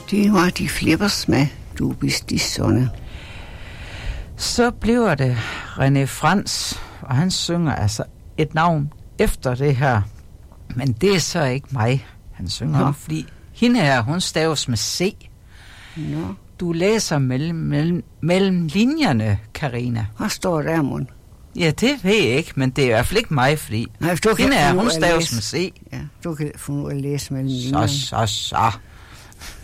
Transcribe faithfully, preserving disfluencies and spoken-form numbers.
Det var de flippers med Du bist die Sonne. Så bliver det René Frans, og han synger altså et navn efter det her. Men det er så ikke mig, han synger om, fordi hende her, hun staves med C. Nå. Du læser mellem, mellem, mellem linjerne, Karina. Hvad står der, mund? Ja, det ved jeg ikke, men det er i hvert fald ikke mig, fordi Nej, du kan hende her, finde ud hun af at staves læse. med C. Ja, du kan finde ud af at læse mellem Så, linjerne. så, så.